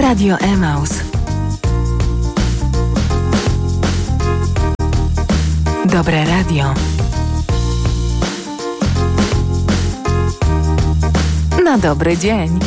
Radio Emaus. Dobre radio. Na dobry dzień.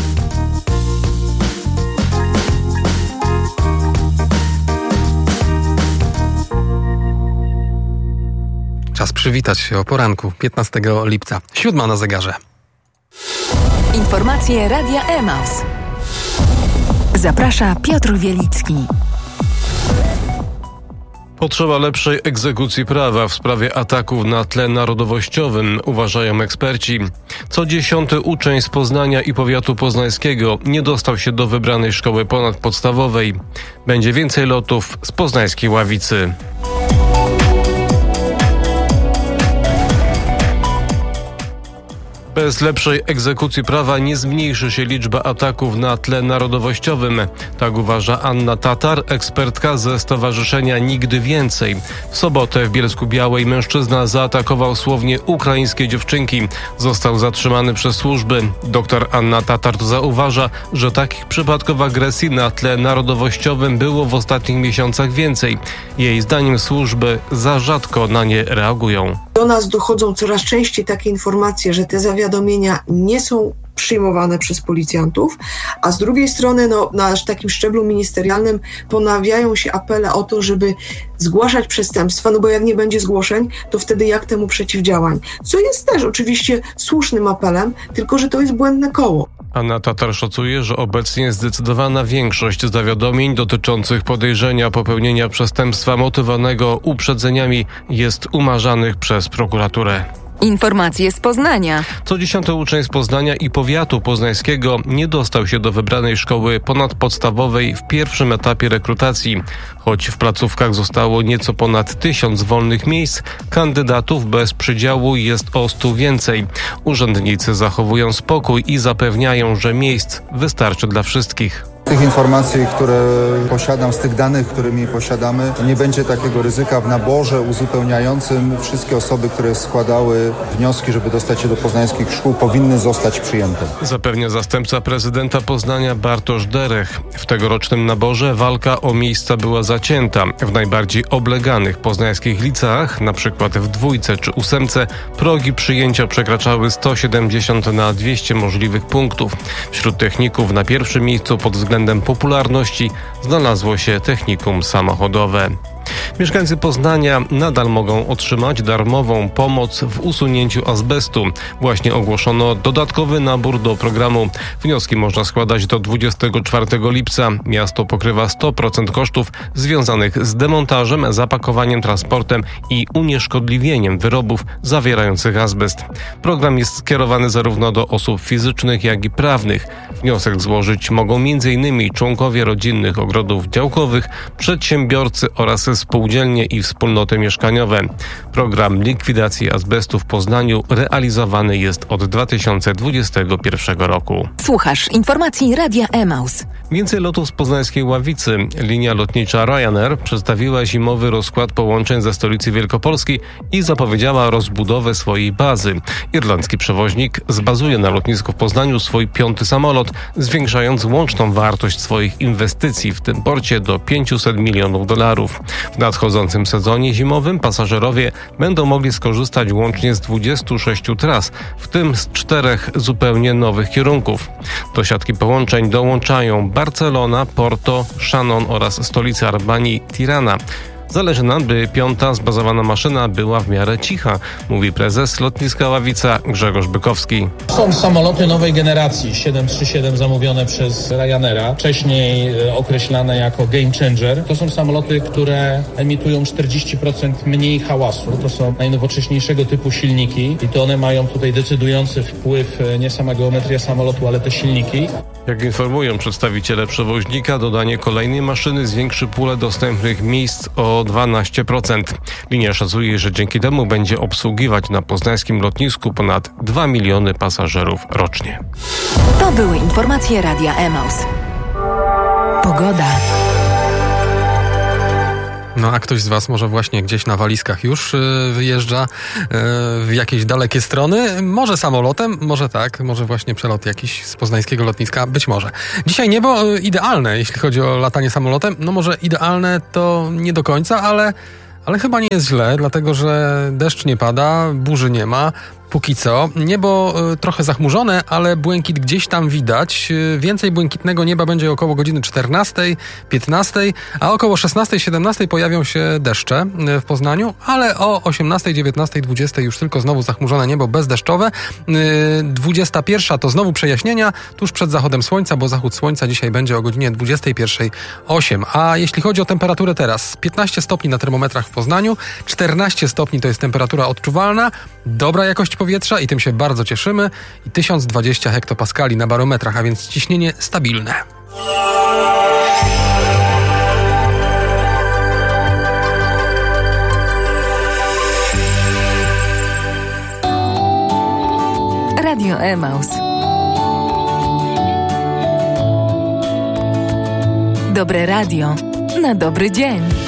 Czas przywitać się o poranku 15 lipca. 7 na zegarze. Informacje Radia Emaus. Zaprasza Piotr Wielicki. Potrzeba lepszej egzekucji prawa w sprawie ataków na tle narodowościowym, uważają eksperci. Co 10. uczeń z Poznania i powiatu poznańskiego nie dostał się do wybranej szkoły ponadpodstawowej. Będzie więcej lotów z poznańskiej Ławicy. Bez lepszej egzekucji prawa nie zmniejszy się liczba ataków na tle narodowościowym. Tak uważa Anna Tatar, ekspertka ze Stowarzyszenia Nigdy Więcej. W sobotę w Bielsku-Białej mężczyzna zaatakował słownie ukraińskie dziewczynki. Został zatrzymany przez służby. Dr Anna Tatar zauważa, że takich przypadków agresji na tle narodowościowym było w ostatnich miesiącach więcej. Jej zdaniem służby za rzadko na nie reagują. Do nas dochodzą coraz częściej takie informacje, że te zawiadomienia nie są przyjmowane przez policjantów, a z drugiej strony na takim szczeblu ministerialnym ponawiają się apele o to, żeby zgłaszać przestępstwa, bo jak nie będzie zgłoszeń, to wtedy jak temu przeciwdziałań. Co jest też oczywiście słusznym apelem, tylko że to jest błędne koło. Anna Tatar szacuje, że obecnie zdecydowana większość zawiadomień dotyczących podejrzenia popełnienia przestępstwa motywowanego uprzedzeniami jest umarzanych przez prokuraturę. Informacje z Poznania. Co 10. uczeń z Poznania i powiatu poznańskiego nie dostał się do wybranej szkoły ponadpodstawowej w pierwszym etapie rekrutacji. Choć w placówkach zostało nieco ponad 1000 wolnych miejsc, kandydatów bez przydziału jest o 100 więcej. Urzędnicy zachowują spokój i zapewniają, że miejsc wystarczy dla wszystkich. Z tych informacji, które posiadam, z tych danych, którymi posiadamy, nie będzie takiego ryzyka w naborze uzupełniającym. Wszystkie osoby, które składały wnioski, żeby dostać się do poznańskich szkół, powinny zostać przyjęte. Zapewnia zastępca prezydenta Poznania Bartosz Derech. W tegorocznym naborze walka o miejsca była zacięta. W najbardziej obleganych poznańskich liceach, na przykład w 2 czy 8, progi przyjęcia przekraczały 170 na 200 możliwych punktów. Wśród techników na pierwszym miejscu pod względem popularności znalazło się technikum samochodowe. Mieszkańcy Poznania nadal mogą otrzymać darmową pomoc w usunięciu azbestu. Właśnie ogłoszono dodatkowy nabór do programu. Wnioski można składać do 24 lipca. Miasto pokrywa 100% kosztów związanych z demontażem, zapakowaniem, transportem i unieszkodliwieniem wyrobów zawierających azbest. Program jest skierowany zarówno do osób fizycznych, jak i prawnych. Wniosek złożyć mogą m.in. członkowie rodzinnych ogrodów działkowych, przedsiębiorcy oraz spółdzielnie i wspólnoty mieszkaniowe. Program likwidacji azbestu w Poznaniu realizowany jest od 2021 roku. Słuchasz informacji Radia Emaus. Więcej lotów z poznańskiej Ławicy. Linia lotnicza Ryanair przedstawiła zimowy rozkład połączeń ze stolicy Wielkopolski i zapowiedziała rozbudowę swojej bazy. Irlandzki przewoźnik zbazuje na lotnisku w Poznaniu swój 5. samolot, zwiększając łączną wartość swoich inwestycji w tym porcie do $500 milionów. W nadchodzącym sezonie zimowym pasażerowie będą mogli skorzystać łącznie z 26 tras, w tym z 4 zupełnie nowych kierunków. Do siatki połączeń dołączają Barcelona, Porto, Shannon oraz stolica Albanii Tirana. Zależy nam, by 5. zbazowana maszyna była w miarę cicha, mówi prezes lotniska Ławica Grzegorz Bykowski. Są samoloty nowej generacji, 737 zamówione przez Ryanaira, wcześniej określane jako game changer. To są samoloty, które emitują 40% mniej hałasu. To są najnowocześniejszego typu silniki i to one mają tutaj decydujący wpływ nie sama geometria samolotu, ale te silniki. Jak informują przedstawiciele przewoźnika, dodanie kolejnej maszyny zwiększy pulę dostępnych miejsc o 12%. Linia szacuje, że dzięki temu będzie obsługiwać na poznańskim lotnisku ponad 2 miliony pasażerów rocznie. To były informacje Radia Emaus. Pogoda. No a ktoś z was może właśnie gdzieś na walizkach już wyjeżdża w jakieś dalekie strony. Może samolotem, może tak, może właśnie przelot jakiś z poznańskiego lotniska, być może. Dzisiaj niebo idealne, jeśli chodzi o latanie samolotem. No może idealne to nie do końca, ale chyba nie jest źle, dlatego że deszcz nie pada, burzy nie ma. Póki co. Niebo trochę zachmurzone, ale błękit gdzieś tam widać. Więcej błękitnego nieba będzie około godziny 14, 15, a około 16, 17 pojawią się deszcze w Poznaniu, ale o 18, 19, 20 już tylko znowu zachmurzone niebo bezdeszczowe. 21 to znowu przejaśnienia tuż przed zachodem słońca, bo zachód słońca dzisiaj będzie o godzinie 21:08. A jeśli chodzi o temperaturę teraz, 15 stopni na termometrach w Poznaniu, 14 stopni to jest temperatura odczuwalna, dobra jakość powietrza i tym się bardzo cieszymy i 1020 hektopaskali na barometrach, a więc ciśnienie stabilne. Radio Emaus. Dobre radio na dobry dzień.